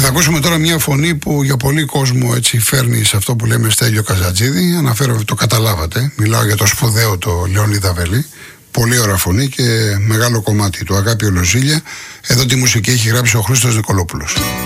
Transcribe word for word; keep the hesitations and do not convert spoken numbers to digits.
θα ακούσουμε τώρα μια φωνή που για πολύ κόσμο έτσι φέρνει σε αυτό που λέμε Στέλιο Καζατζίδη. Αναφέρω, το καταλάβατε. Μιλάω για το σπουδαίο το Λεωνίδα Βελή. Πολύ ωραία φωνή και μεγάλο κομμάτι του. Αγάπη Ολοζήλια. Εδώ τη μουσική έχει γράψει ο Χρήστος Νικολόπουλος.